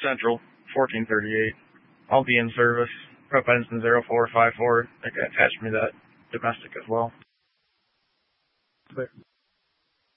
Central, 1438. I'll be in service. Prep Ensign 0454. They can attach me that domestic as well. Clear.